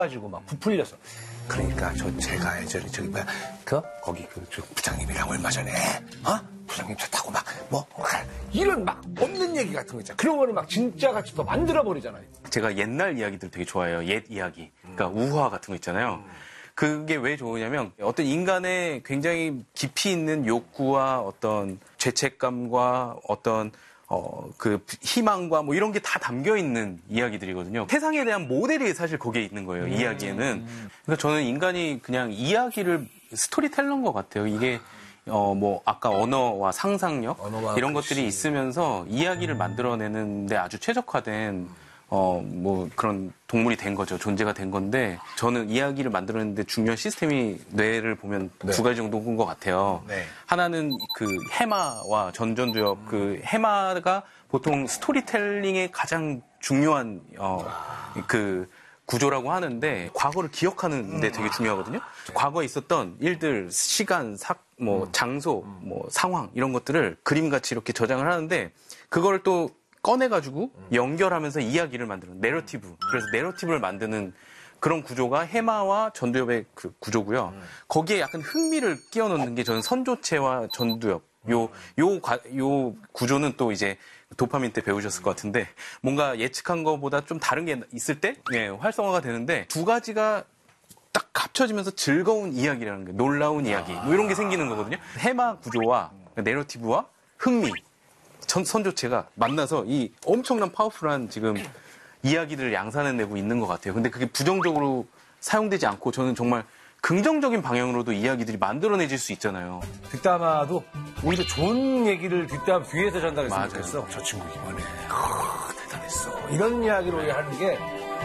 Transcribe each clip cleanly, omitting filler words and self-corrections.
가지고 막 부풀렸어. 그러니까 제가 예전에 저기 뭐야 거기 저 부장님이랑 얼마 전에 부장님 차 타고 막 이런 막 없는 얘기 같은 거 있잖아. 그런 거를 막 진짜 같이 더 만들어 버리잖아요. 제가 옛날 이야기들 되게 좋아해요. 옛 이야기. 그러니까 우화 같은 거 있잖아요. 그게 왜 좋으냐면 어떤 인간의 굉장히 깊이 있는 욕구와 어떤 죄책감과 어떤 그 희망과 뭐 이런 게 다 담겨 있는 이야기들이거든요. 세상에 대한 모델이 사실 거기에 있는 거예요. 이야기에는. 그러니까 저는 인간이 그냥 이야기를 스토리텔러인 것 같아요. 이게 뭐 아까 언어와 상상력 이런 것들이 있으면서 이야기를 만들어내는데 아주 최적화된 뭐 그런 동물이 된 거죠. 존재가 된 건데 저는 이야기를 만들어내는데 중요한 시스템이 뇌를 보면 두 가지 정도인 것 같아요. 하나는 그 해마와 전전두엽 그 해마가 보통 스토리텔링의 가장 중요한 그 구조라고 하는데 과거를 기억하는 데 되게 중요하거든요. 과거에 있었던 일들, 시간, 뭐 장소, 뭐 상황 이런 것들을 그림같이 이렇게 저장을 하는데 그걸 또 꺼내가지고 연결하면서 이야기를 만드는 내러티브. 그래서 내러티브를 만드는 그런 구조가 해마와 전두엽의 그 구조고요. 거기에 약간 흥미를 끼워 넣는 게 저는 선조체와 전두엽. 요 구조는 또 이제 도파민 때 배우셨을 것 같은데 뭔가 예측한 것보다 좀 다른 게 있을 때 활성화가 되는데 두 가지가 딱 합쳐지면서 즐거운 이야기라는 게 놀라운 이야기 뭐 이런 게 생기는 거거든요. 해마 구조와 내러티브와 흥미. 선조체가 만나서 이 엄청난 파워풀한 지금 이야기들을 양산해내고 있는 것 같아요. 근데 그게 부정적으로 사용되지 않고 저는 정말 긍정적인 방향으로도 이야기들이 만들어내질 수 있잖아요. 뒷담화도 오히려 좋은 얘기를 뒤에서 전달했으면 좋겠어. 저 친구 이번에 대단했어. 이런 이야기로 하는 게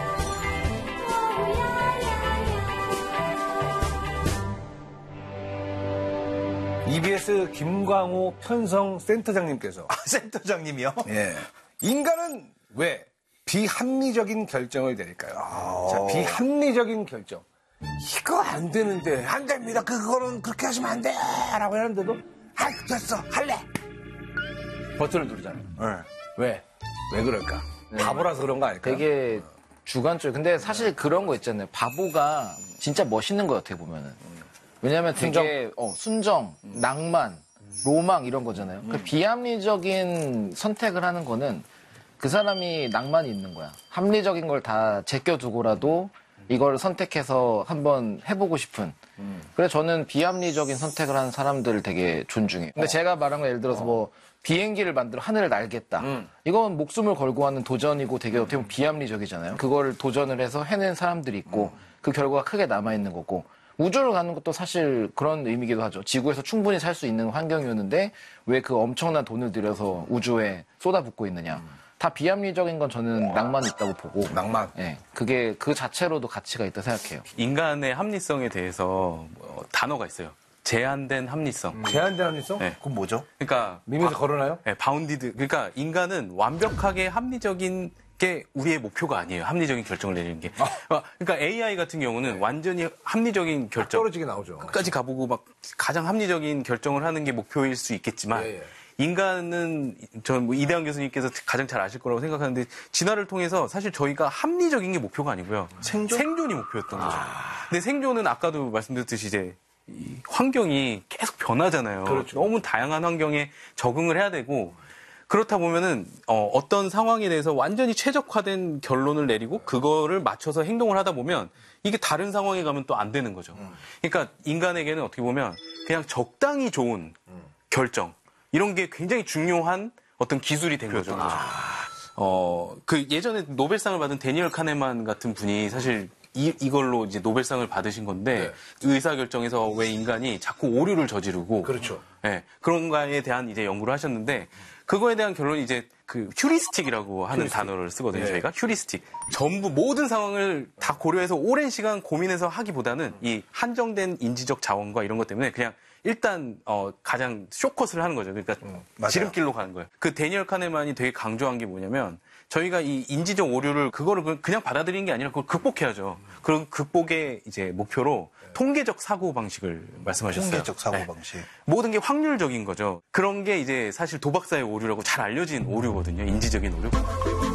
EBS 김광호 편성 센터장님께서 센터장님이요? 예. 인간은 왜 비합리적인 결정을 내릴까요? 자, 비합리적인 결정. 이거 안 되는데 안 됩니다. 그거는 그렇게 하시면 안 돼. 라고 하는데도 됐어. 할래. 버튼을 누르잖아요. 왜 그럴까? 바보라서 그런 거 아닐까요? 되게 주관적. 근데 사실 그런 거 있잖아요. 바보가 진짜 멋있는 거 어떻게 보면은. 왜냐면 되게 순정, 낭만, 로망 이런 거잖아요. 그 비합리적인 선택을 하는 거는 그 사람이 낭만이 있는 거야. 합리적인 걸 다 제껴두고라도 이걸 선택해서 한번 해보고 싶은. 그래서 저는 비합리적인 선택을 하는 사람들을 되게 존중해요. 근데 제가 말한 거 예를 들어서 뭐 비행기를 만들어 하늘을 날겠다. 이건 목숨을 걸고 하는 도전이고 되게 어떻게 보면 비합리적이잖아요. 그걸 도전을 해서 해낸 사람들이 있고 그 결과가 크게 남아있는 거고 우주를 가는 것도 사실 그런 의미기도 하죠. 지구에서 충분히 살 수 있는 환경이었는데 왜 그 엄청난 돈을 들여서 우주에 쏟아붓고 있느냐. 다 비합리적인 건 저는 낭만이 있다고 보고. 낭만? 네. 그게 그 자체로도 가치가 있다 생각해요. 인간의 합리성에 대해서 단어가 있어요. 제한된 합리성. 제한된 합리성? 네. 그건 뭐죠? 그러니까 미미에서 걸어나요? 네, 바운디드. 그러니까 인간은 완벽하게 합리적인 게 우리의 목표가 아니에요. 합리적인 결정을 내리는 게. 그러니까 AI 같은 경우는 완전히 합리적인 결정. 떨어지게 나오죠. 끝까지 가보고 막 가장 합리적인 결정을 하는 게 목표일 수 있겠지만 인간은 전 뭐 이대환 교수님께서 가장 잘 아실 거라고 생각하는데 진화를 통해서 사실 저희가 합리적인 게 목표가 아니고요. 생존이 목표였던 거죠. 근데 생존은 아까도 말씀드렸듯이 이제 이 환경이 계속 변하잖아요. 그렇죠. 너무 다양한 환경에 적응을 해야 되고 그렇다 보면은 어떤 상황에 대해서 완전히 최적화된 결론을 내리고 그거를 맞춰서 행동을 하다 보면 이게 다른 상황에 가면 또 안 되는 거죠. 그러니까 인간에게는 어떻게 보면 그냥 적당히 좋은 결정 이런 게 굉장히 중요한 어떤 기술이 된 거죠. 그 예전에 노벨상을 받은 데니얼 카네만 같은 분이 사실 이걸로 이제 노벨상을 받으신 건데 의사결정에서 왜 인간이 자꾸 오류를 저지르고 그렇죠. 네, 그런 거에 대한 이제 연구를 하셨는데 그거에 대한 결론이 이제 그 휴리스틱이라고 하는 단어를 쓰거든요. 저희가 휴리스틱. 전부 모든 상황을 다 고려해서 오랜 시간 고민해서 하기보다는 이 한정된 인지적 자원과 이런 것 때문에 그냥 일단 가장 쇼컷을 하는 거죠. 그러니까 지름길로 가는 거예요. 그 데니얼 카네만이 되게 강조한 게 뭐냐면 저희가 이 인지적 오류를 그거를 그냥 받아들이는 게 아니라 그걸 극복해야죠. 그런 극복의 이제 목표로 통계적 사고 방식을 말씀하셨어요. 통계적 사고 방식. 모든 게 확률적인 거죠. 그런 게 이제 사실 도박사의 오류라고 잘 알려진 오류거든요. 인지적인 오류.